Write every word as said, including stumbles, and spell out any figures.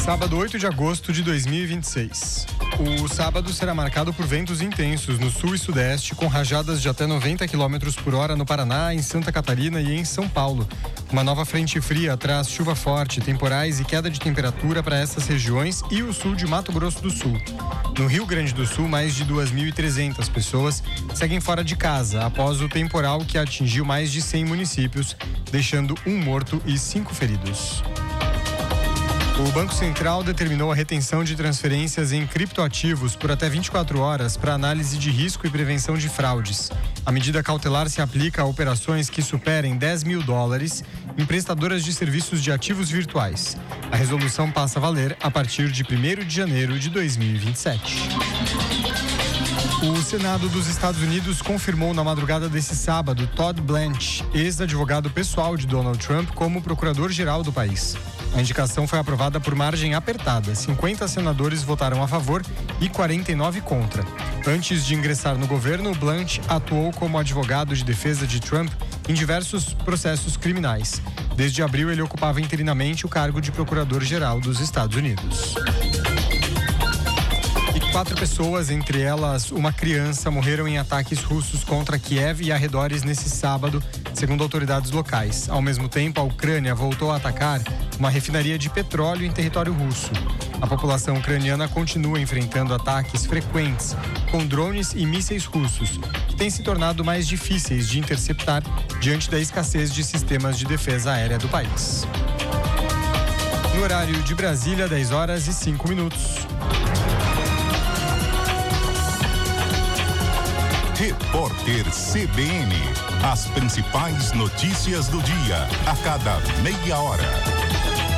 Sábado, oito de agosto de dois mil e vinte e seis. O sábado será marcado por ventos intensos no sul e sudeste, com rajadas de até noventa quilômetros por hora no Paraná, em Santa Catarina e em São Paulo. Uma nova frente fria traz chuva forte, temporais e queda de temperatura para essas regiões e o sul de Mato Grosso do Sul. No Rio Grande do Sul, mais de duas mil e trezentas pessoas seguem fora de casa após o temporal que atingiu mais de cem municípios, deixando um morto e cinco feridos. O Banco Central determinou a retenção de transferências em criptoativos por até vinte e quatro horas para análise de risco e prevenção de fraudes. A medida cautelar se aplica a operações que superem dez mil dólares em prestadoras de serviços de ativos virtuais. A resolução passa a valer a partir de primeiro de janeiro de dois mil e vinte e sete. O Senado dos Estados Unidos confirmou na madrugada desse sábado Todd Blanche, ex-advogado pessoal de Donald Trump, como procurador-geral do país. A indicação foi aprovada por margem apertada. cinquenta senadores votaram a favor e quarenta e nove contra. Antes de ingressar no governo, Blanche atuou como advogado de defesa de Trump em diversos processos criminais. Desde abril, ele ocupava interinamente o cargo de procurador-geral dos Estados Unidos. Quatro pessoas, entre elas uma criança, morreram em ataques russos contra Kiev e arredores nesse sábado, segundo autoridades locais. Ao mesmo tempo, a Ucrânia voltou a atacar uma refinaria de petróleo em território russo. A população ucraniana continua enfrentando ataques frequentes com drones e mísseis russos, que têm se tornado mais difíceis de interceptar diante da escassez de sistemas de defesa aérea do país. No horário de Brasília, dez horas e cinco minutos. Repórter C B N. As principais notícias do dia, a cada meia hora.